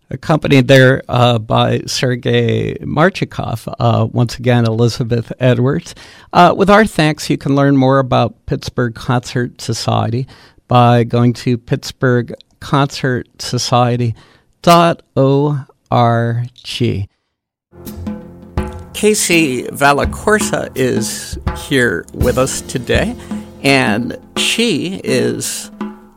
accompanied there by Sergei Marchikov. Once again, Elizabeth Edwards. With our thanks, you can learn more about Pittsburgh Concert Society by going to pittsburghconcertsociety.org. Casey Vallacorsa is here with us today, and she is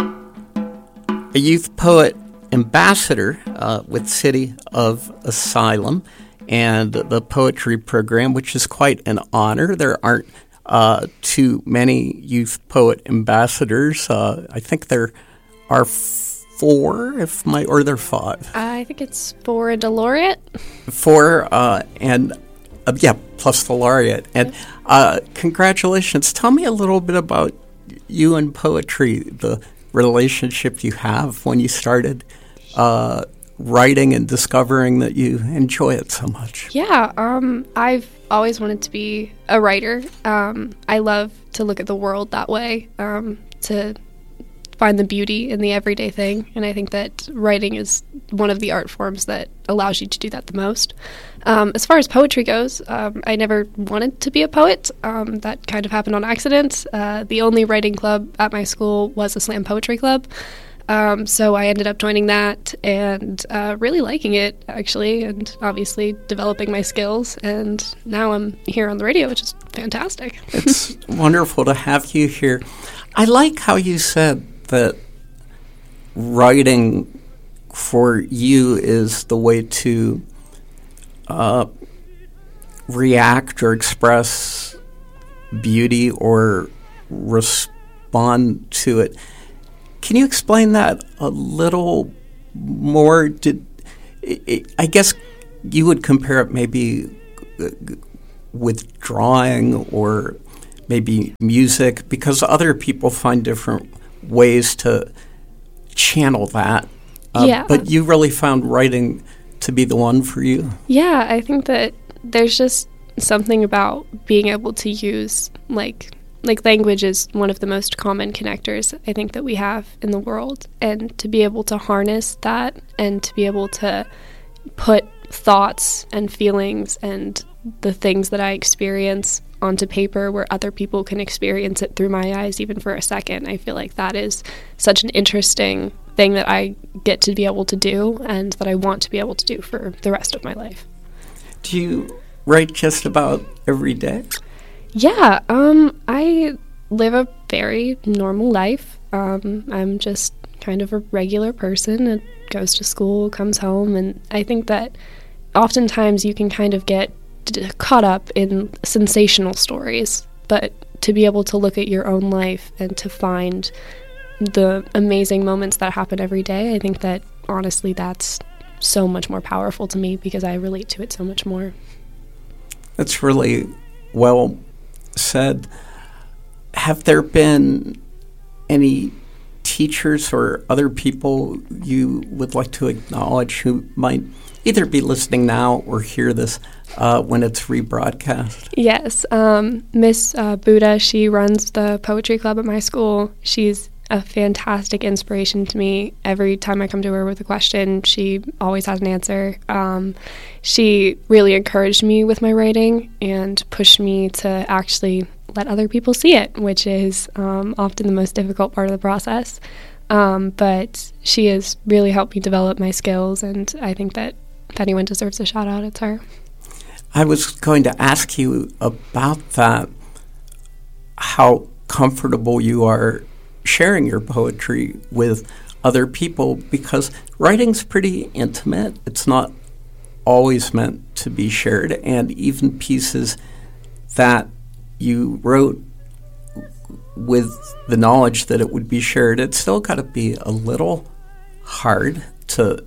a youth poet ambassador with City of Asylum and the poetry program, which is quite an honor. There aren't too many youth poet ambassadors. I think there are 4, or there are 5. I think it's 4 and a laureate. 4 plus the laureate. And congratulations. Tell me a little bit about you and poetry, the relationship you have when you started writing and discovering that you enjoy it so much. Yeah, I've always wanted to be a writer. I love to look at the world that way, to find the beauty in the everyday thing, and I think that writing is one of the art forms that allows you to do that the most. As far as poetry goes, I never wanted to be a poet. That kind of happened on accident. The only writing club at my school was a slam poetry club, so I ended up joining that and really liking it, actually, and obviously developing my skills, and now I'm here on the radio, which is fantastic. It's wonderful to have you here. I like how you said that writing for you is the way to react or express beauty or respond to it. Can you explain that a little more? I guess you would compare it maybe with drawing or maybe music, because other people find different ways to channel that. But you really found writing to be the one for you? Yeah, I think that there's just something about being able to use, like language is one of the most common connectors I think that we have in the world, and to be able to harness that and to be able to put thoughts and feelings and the things that I experience onto paper where other people can experience it through my eyes even for a second. I feel like that is such an interesting thing that I get to be able to do and that I want to be able to do for the rest of my life. Do you write just about every day? Yeah, I live a very normal life. I'm just kind of a regular person that goes to school, comes home, and I think that oftentimes you can kind of get caught up in sensational stories, but to be able to look at your own life and to find the amazing moments that happen every day, I think that honestly that's so much more powerful to me because I relate to it so much more. That's really well said. Have there been any teachers or other people you would like to acknowledge who might either be listening now or hear this when it's rebroadcast? Yes. Miss Buddha, she runs the poetry club at my school. She's a fantastic inspiration to me. Every time I come to her with a question, she always has an answer. She really encouraged me with my writing and pushed me to actually let other people see it, which is often the most difficult part of the process. But she has really helped me develop my skills, and I think that if anyone deserves a shout out, it's her. I was going to ask you about that, how comfortable you are sharing your poetry with other people, because writing's pretty intimate. It's not always meant to be shared, and even pieces that you wrote with the knowledge that it would be shared, it's still got to be a little hard to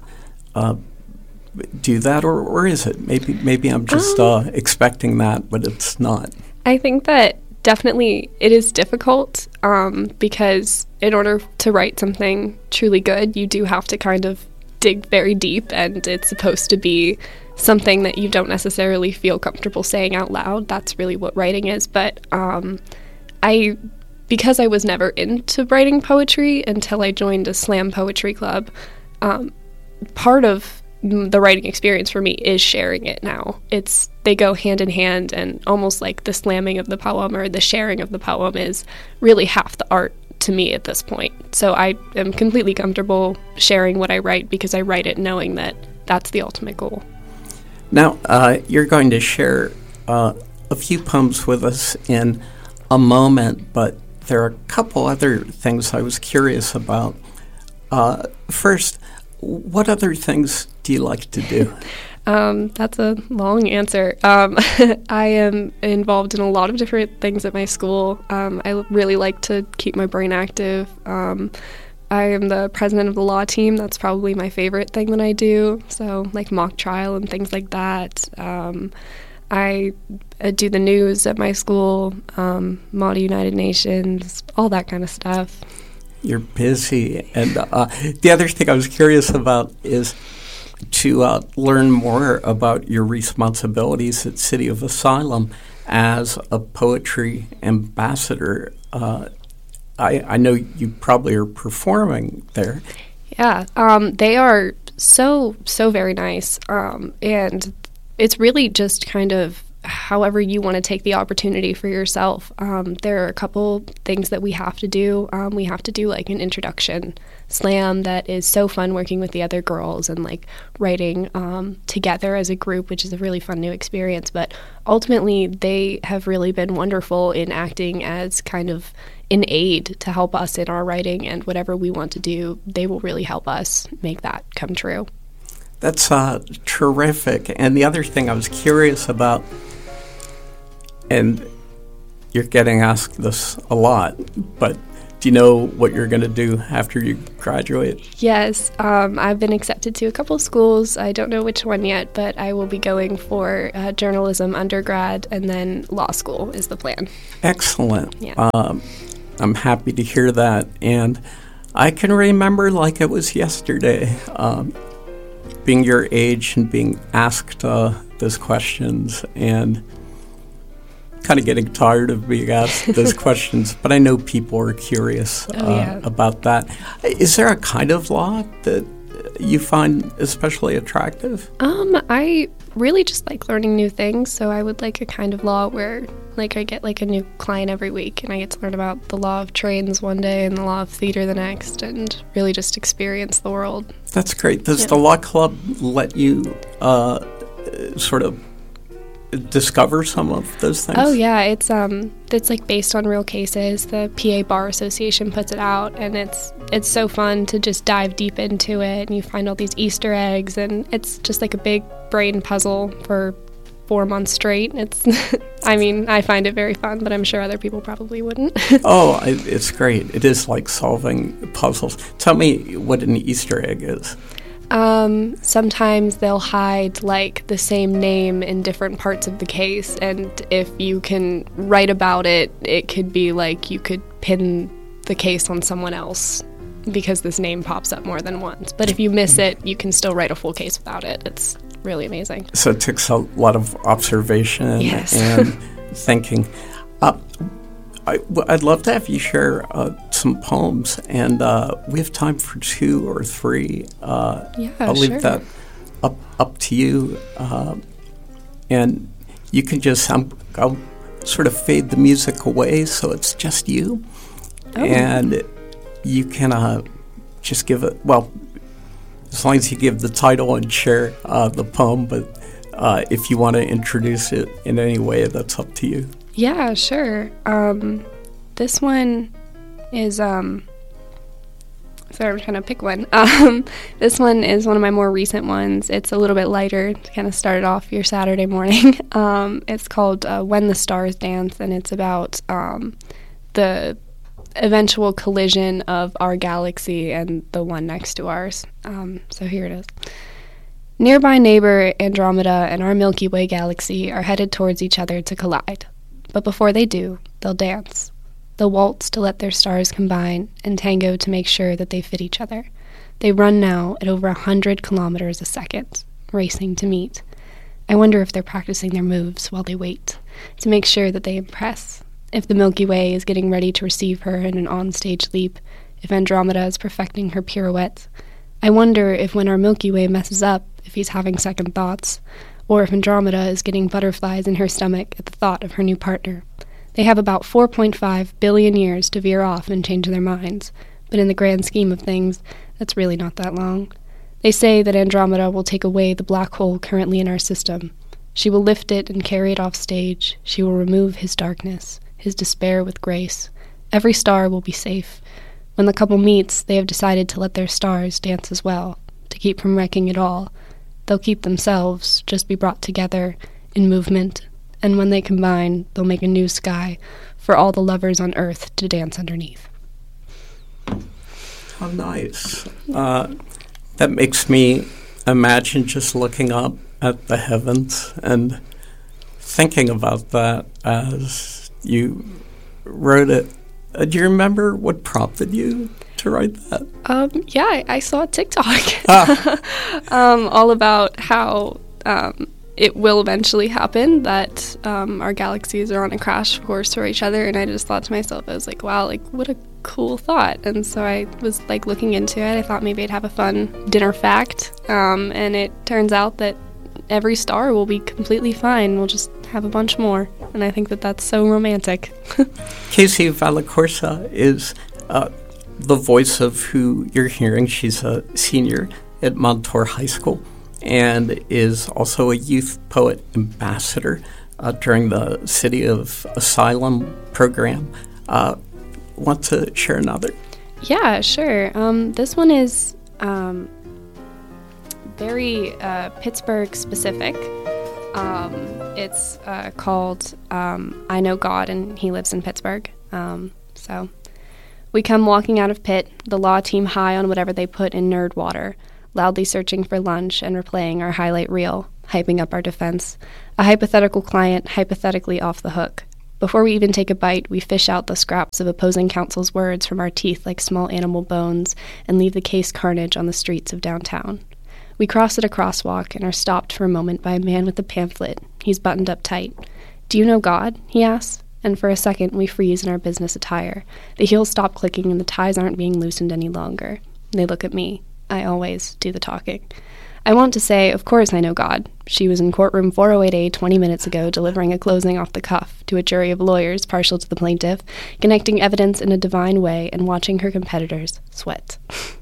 do that, or is it? Maybe I'm just expecting that, but it's not. I think that definitely it is difficult because in order to write something truly good, you do have to kind of dig very deep, and it's supposed to be something that you don't necessarily feel comfortable saying out loud. That's really what writing is. But because I was never into writing poetry until I joined a slam poetry club, part of the writing experience for me is sharing it now. They go hand in hand, and almost like the slamming of the poem or the sharing of the poem is really half the art to me at this point. So I am completely comfortable sharing what I write because I write it knowing that that's the ultimate goal. Now, you're going to share a few poems with us in a moment, but there are a couple other things I was curious about. First, what other things do you like to do? That's a long answer. I am involved in a lot of different things at my school. I really like to keep my brain active. I am the president of the law team. That's probably my favorite thing that I do. So like mock trial and things like that. I do the news at my school, Model United Nations, all that kind of stuff. You're busy. And the other thing I was curious about is to learn more about your responsibilities at City of Asylum as a poetry ambassador. I know you probably are performing there. Yeah, they are so very nice. And it's really just kind of however you want to take the opportunity for yourself. There are a couple things that we have to do. We have to do like an introduction slam that is so fun, working with the other girls and like writing together as a group, which is a really fun new experience. But ultimately, they have really been wonderful in acting as kind of an aid to help us in our writing, and whatever we want to do, they will really help us make that come true. That's terrific. And the other thing I was curious about, and you're getting asked this a lot, but do you know what you're going to do after you graduate? Yes, I've been accepted to a couple of schools. I don't know which one yet, but I will be going for journalism undergrad, and then law school is the plan. Excellent. Yeah. I'm happy to hear that. And I can remember like it was yesterday, being your age and being asked those questions, and kind of getting tired of being asked those questions. But I know people are curious about that. Is there a kind of law that you find especially attractive? I really just like learning new things. So I would like a kind of law where like I get like a new client every week, and I get to learn about the law of trains one day and the law of theater the next, and really just experience the world. That's great. Does the law club let you sort of discover some of those things? Oh yeah, it's like based on real cases. The PA Bar Association puts it out, and it's so fun to just dive deep into it, and you find all these Easter eggs, and it's just like a big brain puzzle for 4 months straight. It's I mean, I find it very fun, but I'm sure other people probably wouldn't. It's great. It is like solving puzzles. Tell me what an Easter egg is. Sometimes they'll hide like the same name in different parts of the case, and if you can write about it, it could be like you could pin the case on someone else because this name pops up more than once. But if you miss it, you can still write a full case without it. It's really amazing. So it takes a lot of observation and thinking. I'd love to have you share some poems, and we have time for 2 or 3. I'll leave that up to you, and you can just I'll sort of fade the music away so it's just you, and you can just give it, well, as long as you give the title and share the poem, but if you want to introduce it in any way, that's up to you. Yeah, sure. This one is, sorry, I'm trying to pick one. This one is one of my more recent ones. It's a little bit lighter to kind of start off your Saturday morning. It's called When the Stars Dance, and it's about the eventual collision of our galaxy and the one next to ours. So here it is. Nearby neighbor Andromeda and our Milky Way galaxy are headed towards each other to collide. But before they do, they'll dance. They'll waltz to let their stars combine, and tango to make sure that they fit each other. They run now at over 100 kilometers a second, racing to meet. I wonder if they're practicing their moves while they wait, to make sure that they impress. If the Milky Way is getting ready to receive her in an on-stage leap, if Andromeda is perfecting her pirouette. I wonder if when our Milky Way messes up, if he's having second thoughts, or if Andromeda is getting butterflies in her stomach at the thought of her new partner. They have about 4.5 billion years to veer off and change their minds, but in the grand scheme of things, that's really not that long. They say that Andromeda will take away the black hole currently in our system. She will lift it and carry it off stage. She will remove his darkness, his despair with grace. Every star will be safe. When the couple meets, they have decided to let their stars dance as well, to keep from wrecking it all. They'll keep themselves, just be brought together in movement, and when they combine, they'll make a new sky for all the lovers on Earth to dance underneath. How nice. That makes me imagine just looking up at the heavens and thinking about that as you wrote it. Do you remember what prompted you to write that? Yeah, I saw TikTok all about how it will eventually happen, that our galaxies are on a crash course for each other, and I just thought to myself, I was like, wow, like what a cool thought. And so I was like looking into it. I thought maybe I'd have a fun dinner fact, and it turns out that every star will be completely fine. We'll just have a bunch more, and I think that that's so romantic. Casey Vallacorsa is the voice of who you're hearing. She's a senior at Montour High School and is also a youth poet ambassador during the City of Asylum program. Want to share another? Yeah, sure. This one is very Pittsburgh specific. It's called I Know God, and he lives in Pittsburgh. So we come walking out of Pitt, the law team high on whatever they put in nerd water, loudly searching for lunch and replaying our highlight reel, hyping up our defense. A hypothetical client hypothetically off the hook. Before we even take a bite, we fish out the scraps of opposing counsel's words from our teeth like small animal bones and leave the case carnage on the streets of downtown. We cross at a crosswalk and are stopped for a moment by a man with a pamphlet. He's buttoned up tight. "Do you know God?" he asks. And for a second, we freeze in our business attire. The heels stop clicking and the ties aren't being loosened any longer. They look at me. I always do the talking. I want to say, of course I know God. She was in courtroom 408A 20 minutes ago delivering a closing off the cuff to a jury of lawyers partial to the plaintiff, connecting evidence in a divine way and watching her competitors sweat.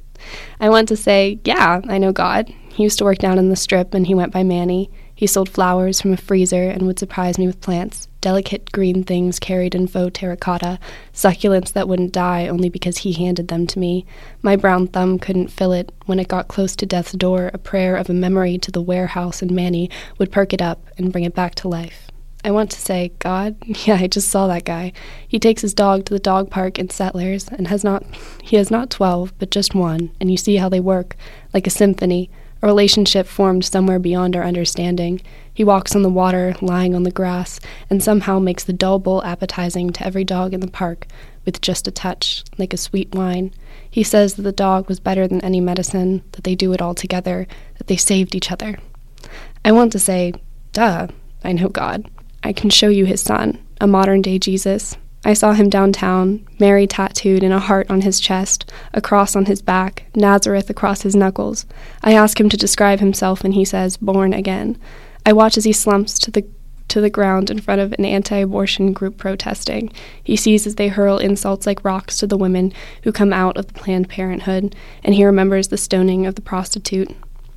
I want to say, yeah, I know God. He used to work down in the Strip and he went by Manny. He sold flowers from a freezer and would surprise me with plants, delicate green things carried in faux terracotta, succulents that wouldn't die only because he handed them to me. My brown thumb couldn't fill it. When it got close to death's door, a prayer of a memory to the warehouse and Manny would perk it up and bring it back to life. I want to say, God, yeah, I just saw that guy. He takes his dog to the dog park in Settlers and he has not 12, but just one, and you see how they work, like a symphony, a relationship formed somewhere beyond our understanding. He walks on the water, lying on the grass, and somehow makes the dull bowl appetizing to every dog in the park, with just a touch, like a sweet wine. He says that the dog was better than any medicine, that they do it all together, that they saved each other. I want to say, duh, I know God. I can show you his son, a modern-day Jesus. I saw him downtown, Mary tattooed and a heart on his chest, a cross on his back, Nazareth across his knuckles. I ask him to describe himself, and he says, born again. I watch as he slumps to the ground in front of an anti-abortion group protesting. He sees as they hurl insults like rocks to the women who come out of the Planned Parenthood, and he remembers the stoning of the prostitute.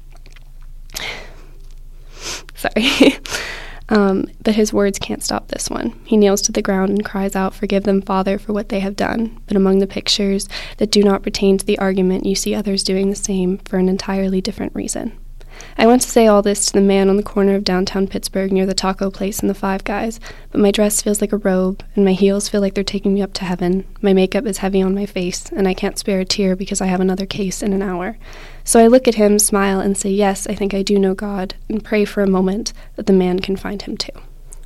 Sorry. But his words can't stop this one. He kneels to the ground and cries out, "Forgive them, Father, for what they have done." But among the pictures that do not pertain to the argument, you see others doing the same for an entirely different reason. I want to say all this to the man on the corner of downtown Pittsburgh near the taco place and the Five Guys, but my dress feels like a robe, and my heels feel like they're taking me up to heaven. My makeup is heavy on my face, and I can't spare a tear because I have another case in an hour. So I look at him, smile, and say, yes, I think I do know God, and pray for a moment that the man can find him too.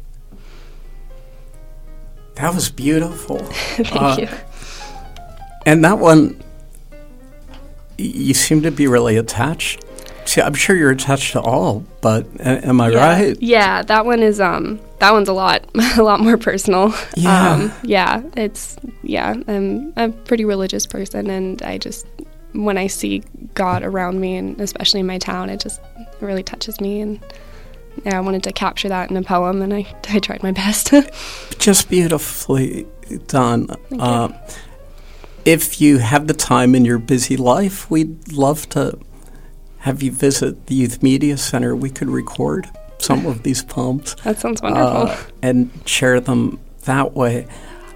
That was beautiful. Thank you. And that one, you seem to be really attached. See, I'm sure you're attached to all, but am I right? Yeah, that one is that one's a lot more personal. Yeah. I'm a pretty religious person, and when I see God around me, and especially in my town, it really touches me. And I wanted to capture that in a poem, and I tried my best. Just beautifully done. Thank you. If you have the time in your busy life, we'd love to have you visit the Youth Media Center. We could record some of these poems. That sounds wonderful. And share them that way.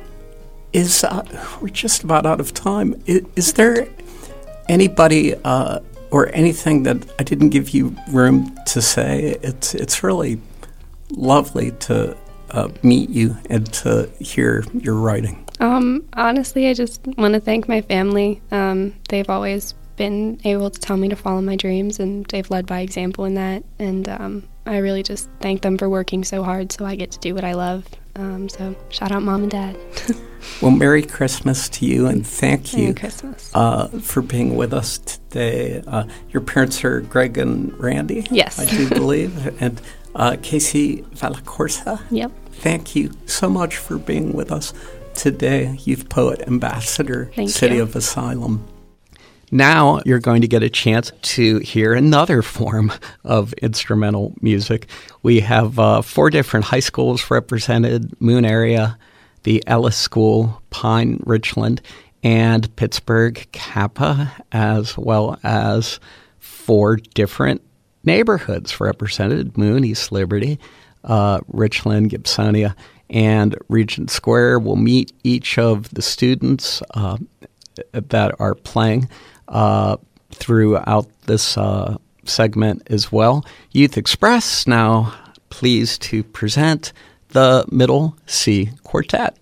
We're just about out of time. Is there anybody or anything that I didn't give you room to say? It's really lovely to meet you and to hear your writing. Honestly, I just want to thank my family. They've always been able to tell me to follow my dreams, and they've led by example in that. And I really just thank them for working so hard so I get to do what I love. So shout out Mom and Dad. Well, Merry Christmas to you, and thank you Merry Christmas. For being with us today. Your parents are Greg and Randy? Yes. I do believe. And Casey Valacorsa? Yep. Thank you so much for being with us today, Youth Poet Ambassador, Thank City you. of Asylum. Now you're going to get a chance to hear another form of instrumental music. We have 4 different high schools represented: Moon Area, the Ellis School, Pine Richland, and Pittsburgh Kappa, as well as 4 different neighborhoods represented: Moon, East Liberty, Richland, Gibsonia, and Regent Square. Will meet each of the students that are playing throughout this segment as well. Youth Express now pleased to present the Middle C Quartet.